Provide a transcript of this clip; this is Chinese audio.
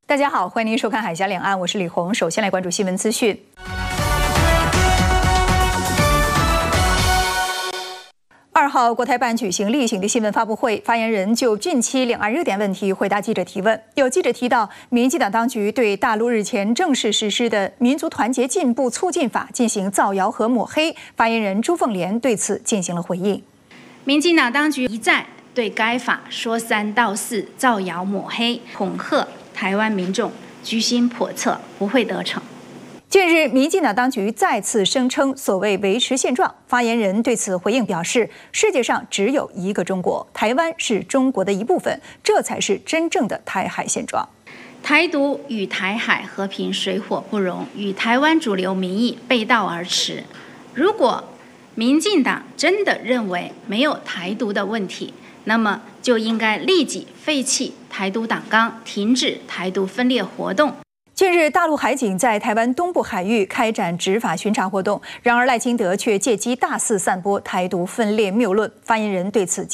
大家好，欢迎您收看《海峡两岸》，我是李红。首先来关注新闻资讯。2号，国台办举行例行的新闻发布会，发言人就近期两岸热点问题回答记者提问。有记者提到，民进党当局对大陆日前正式实施的《民族团结进步促进法》进行造谣和抹黑，发言人朱凤莲对此进行了回应。 民进党当局一再对该法说三道四，造谣抹黑，恐吓台湾民众，居心叵测，不会得逞。 近日，民进党当局再次声称所谓维持现状，发言人对此回应表示，世界上只有一个中国，台湾是中国的一部分，这才是真正的台海现状。 台独与台海和平水火不容，与台湾主流民意背道而驰。如果民进党真的认为没有台独的问题，那么就应该立即废弃台独党纲，停止台独分裂活动。 近日，大陆海警在台湾东部海域开展执法巡查活动，然而赖清德却借机大肆散播台独分裂谬论，发言人对此